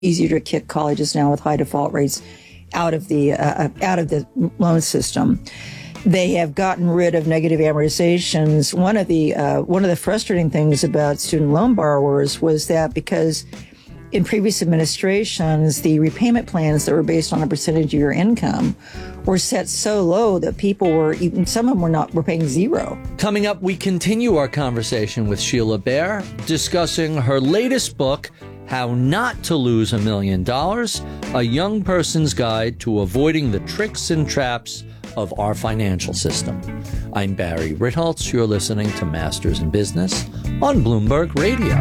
easier to kick colleges now with high default rates out of the loan system. They have gotten rid of negative amortizations. One of the frustrating things about student loan borrowers was that because in previous administrations, the repayment plans that were based on a percentage of your income were set so low that people were, even some of them were paying zero. Coming up, we continue our conversation with Sheila Bair, discussing her latest book, How Not to Lose $1 Million, a young person's guide to avoiding the tricks and traps of our financial system. I'm Barry Ritholtz. You're listening to Masters in Business on Bloomberg Radio.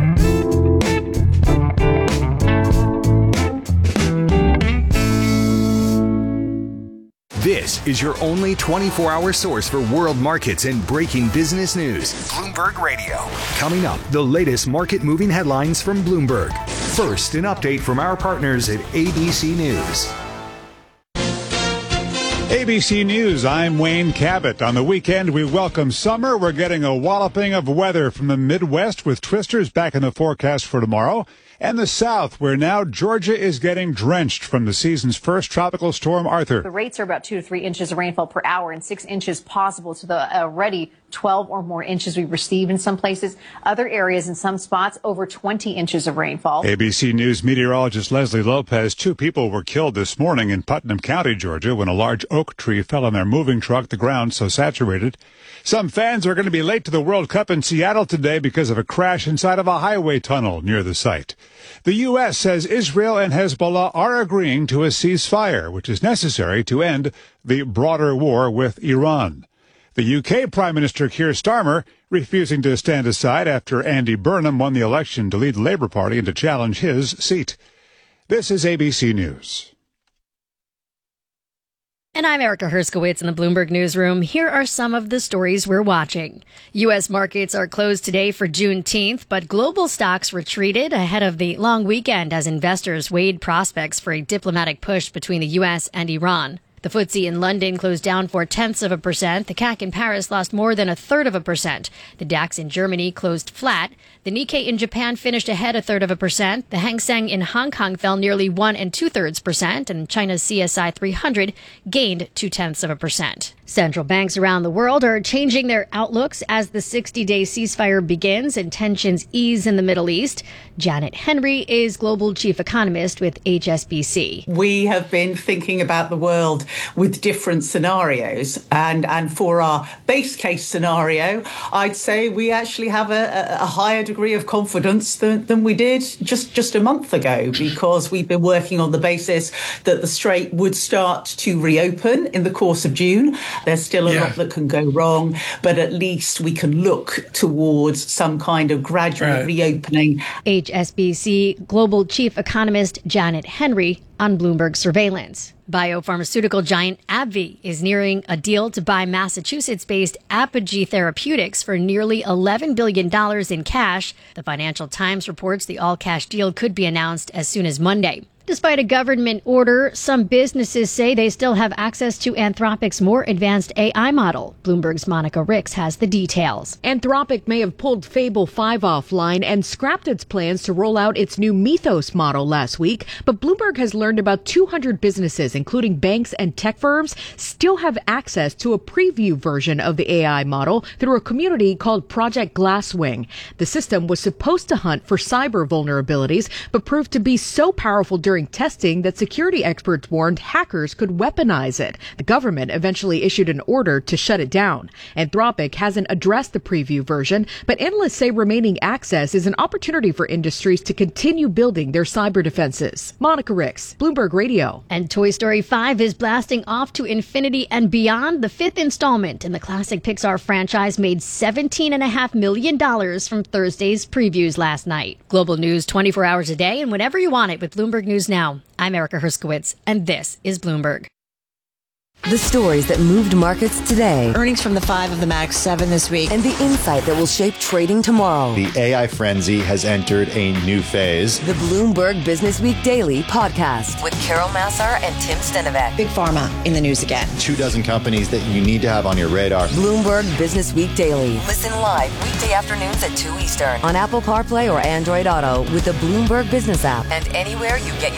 This is your only 24-hour source for world markets and breaking business news. Bloomberg Radio. Coming up, the latest market-moving headlines from Bloomberg. First, an update from our partners at ABC News. ABC News, I'm Wayne Cabot. On the weekend, we welcome summer. We're getting a walloping of weather from the Midwest with twisters back in the forecast for tomorrow. And the South, where now Georgia is getting drenched from the season's first tropical storm, Arthur. The rates are about 2 to 3 inches of rainfall per hour and 6 inches possible to the already 12 or more inches we've received in some places. Other areas in some spots, over 20 inches of rainfall. ABC News meteorologist Leslie Lopez. 2 people were killed this morning in Putnam County, Georgia, when a large oak tree fell on their moving truck, the ground so saturated. Some fans are going to be late to the World Cup in Seattle today because of a crash inside of a highway tunnel near the site. The U.S. says Israel and Hezbollah are agreeing to a ceasefire, which is necessary to end the broader war with Iran. The U.K. Prime Minister Keir Starmer refusing to stand aside after Andy Burnham won the election to lead the Labour Party and to challenge his seat. This is ABC News. And I'm Erica Herskowitz in the Bloomberg Newsroom. Here are some of the stories we're watching. U.S. markets are closed today for Juneteenth, but global stocks retreated ahead of the long weekend as investors weighed prospects for a diplomatic push between the U.S. and Iran. The FTSE in London closed down 0.4%. The CAC in Paris lost more than 1/3%. The DAX in Germany closed flat. The Nikkei in Japan finished ahead 1/3%. The Hang Seng in Hong Kong fell nearly 1 2/3%, and China's CSI 300 gained 0.2%. Central banks around the world are changing their outlooks as the 60-day ceasefire begins and tensions ease in the Middle East. Janet Henry is global chief economist with HSBC. We have been thinking about the world with different scenarios. And for our base case scenario, I'd say we actually have a higher degree of confidence than we did just a month ago, because we've been working on the basis that the Strait would start to reopen in the course of June. There's still a lot that can go wrong, but at least we can look towards some kind of gradual reopening. HSBC Global Chief Economist Janet Henry on Bloomberg Surveillance. Biopharmaceutical giant AbbVie is nearing a deal to buy Massachusetts-based Apogee Therapeutics for nearly $11 billion in cash. The Financial Times reports the all-cash deal could be announced as soon as Monday. Despite a government order, some businesses say they still have access to Anthropic's more advanced AI model. Bloomberg's Monica Ricks has the details. Anthropic may have pulled Fable 5 offline and scrapped its plans to roll out its new Mythos model last week. But Bloomberg has learned about 200 businesses, including banks and tech firms, still have access to a preview version of the AI model through a community called Project Glasswing. The system was supposed to hunt for cyber vulnerabilities, but proved to be so powerful during testing that security experts warned hackers could weaponize it. The government eventually issued an order to shut it down. Anthropic hasn't addressed the preview version, but analysts say remaining access is an opportunity for industries to continue building their cyber defenses. Monica Ricks, Bloomberg Radio. And Toy Story 5 is blasting off to infinity and beyond. The 5th installment in the classic Pixar franchise made $17.5 million from Thursday's previews last night. Global news 24 hours a day and whenever you want it with Bloomberg News Now. I'm Erica Herskowitz, and this is Bloomberg. The stories that moved markets today. Earnings from the 5 of the Max 7 this week. And the insight that will shape trading tomorrow. The AI frenzy has entered a new phase. The Bloomberg Business Week Daily podcast with Carol Massar and Tim Stenovec. Big Pharma in the news again. 24 companies that you need to have on your radar. Bloomberg Business Week Daily. Listen live weekday afternoons at 2 Eastern on Apple CarPlay or Android Auto with the Bloomberg Business app and anywhere you get your